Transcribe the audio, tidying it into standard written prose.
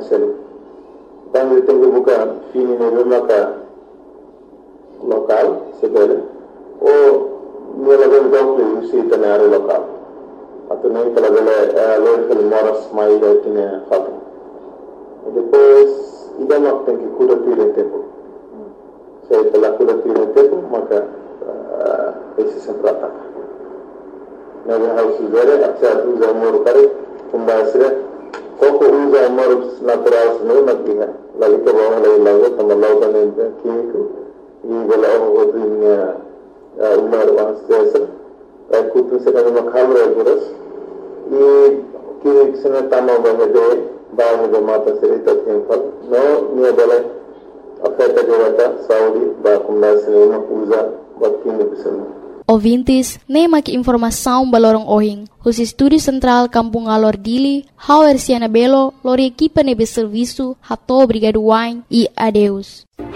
selu. Tangi tengu buka fini ne maka lokal sebele o nila ben dokle usi tanare lokal. Atau naik kalau boleh local moras mai datine fatu. Depois ida mak tengki kuda tire tempo. Saya telah kuda tire tempo maka isi semprata. Nabi harus uzare aksa uza mor kare kumbasre koko uza mor natural sene makliha. Lalu ke bawah lalu tambah kan kimiko. Ini bola orang dunia umar orang sesa. Kutu sedang makan beras. Ini kini sana tamu bahade bahade mata cerita tempel. No ni boleh afeta jawata Saudi bakumna sene uza batkini bisana. Ouvintes, nem aqui informação balorong ohing. Os estúdios central Kampung Alor Dili, Hauer Siana Belo, lor equipa nebe serviço, hato obrigado wine e adeus.